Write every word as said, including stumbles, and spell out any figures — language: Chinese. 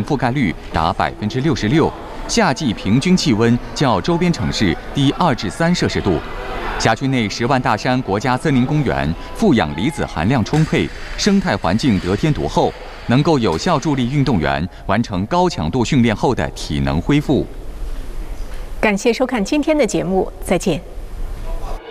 晴覆盖率达百分之六十六，夏季平均气温较周边城市低二至三摄氏度。辖区内十万大山国家森林公园负氧离子含量充沛，生态环境得天独厚，能够有效助力运动员完成高强度训练后的体能恢复。 感谢收看今天的节目，再见。